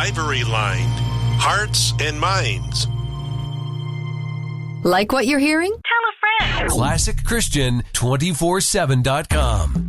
ivory-lined, hearts and minds. Like what you're hearing? Tell a friend. ClassicChristian247.com.